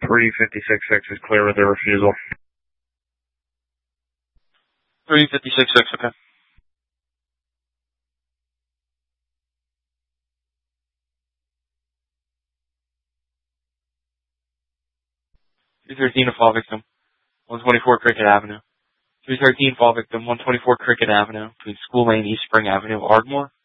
356-6 is clear with their refusal. 356-6, okay. .313 a fall victim, 124 Cricket Avenue. .313 fall victim, 124 Cricket Avenue, between School Lane, East Spring Avenue, Ardmore.